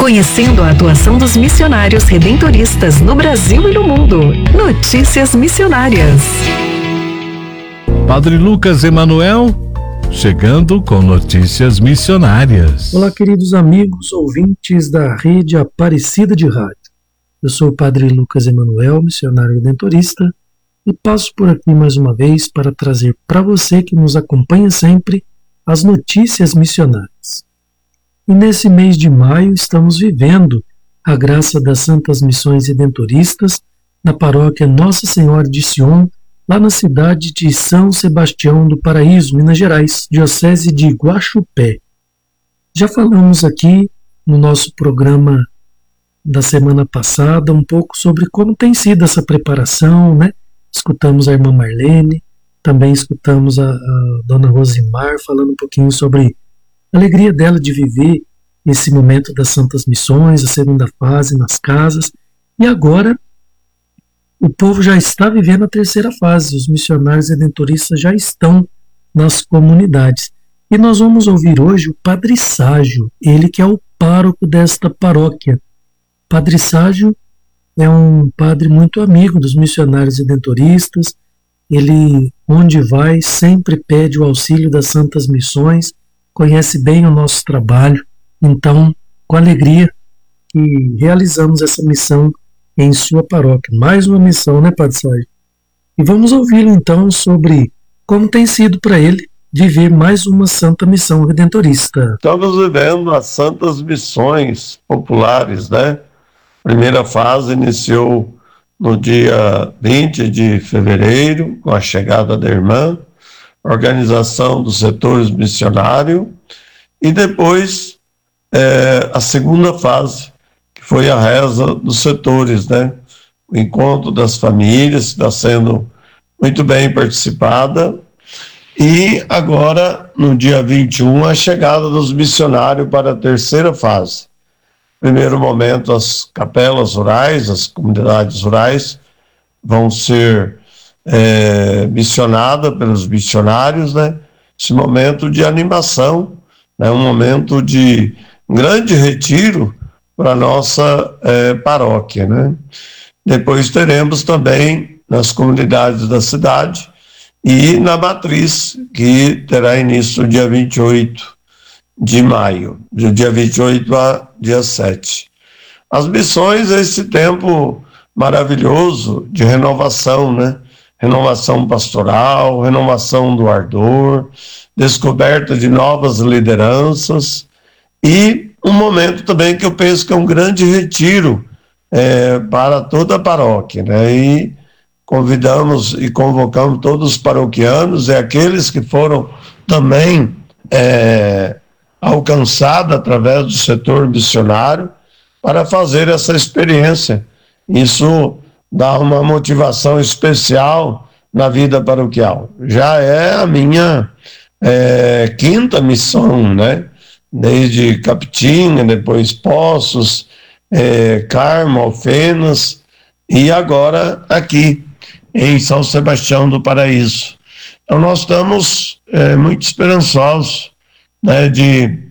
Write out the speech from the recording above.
Conhecendo a atuação dos missionários redentoristas no Brasil e no mundo. Notícias Missionárias. Padre Lucas Emanuel, chegando com notícias missionárias. Olá, queridos amigos, ouvintes da Rede Aparecida de Rádio. Eu sou o Padre Lucas Emanuel, missionário redentorista, e passo por aqui mais uma vez para trazer para você que nos acompanha sempre as notícias missionárias. E nesse mês de maio estamos vivendo a graça das Santas Missões Redentoristas na paróquia Nossa Senhora de Sion, lá na cidade de São Sebastião do Paraíso, Minas Gerais, diocese de Guaxupé. Já falamos aqui no nosso programa da semana passada um pouco sobre como tem sido essa preparação, né? Escutamos a irmã Marlene, também escutamos a dona Rosimar falando um pouquinho sobre a alegria dela de viver esse momento das Santas Missões, a segunda fase nas casas, e agora o povo já está vivendo a terceira fase, os missionários redentoristas já estão nas comunidades. E nós vamos ouvir hoje o Padre Ságio, ele que é o pároco desta paróquia. Padre Ságio é um padre muito amigo dos missionários redentoristas, ele, onde vai, sempre pede o auxílio das Santas Missões, conhece bem o nosso trabalho, então, com alegria, que realizamos essa missão em sua paróquia. Mais uma missão, né, Padre Ságio? E vamos ouvi-lo, então, sobre como tem sido para ele viver mais uma Santa Missão Redentorista. Estamos vivendo as Santas Missões Populares, né? A primeira fase iniciou no dia 20 de fevereiro, com a chegada da irmã, organização dos setores missionários, e depois a segunda fase, que foi a reza dos setores, né? O encontro das famílias está sendo muito bem participada, e agora, no dia 21, a chegada dos missionários para a terceira fase. Primeiro momento, as capelas rurais, as comunidades rurais vão ser missionadas pelos missionários, né? Esse momento de animação, né? Um momento de grande retiro para a nossa paróquia, né? Depois teremos também nas comunidades da cidade e na matriz, que terá início no dia 28 de maio, do dia 28 a dia 7. As missões é esse tempo maravilhoso de renovação, né? Renovação pastoral, renovação do ardor, descoberta de novas lideranças e um momento também que eu penso que é um grande retiro para toda a paróquia, né? E convidamos e convocamos todos os paroquianos e aqueles que foram também alcançados através do setor missionário para fazer essa experiência. Isso dá uma motivação especial na vida paroquial. Já é a minha quinta missão, né? Desde Capitinga, depois Poços, Carmo, Alfenas e agora aqui em São Sebastião do Paraíso. Então nós estamos muito esperançosos, né, de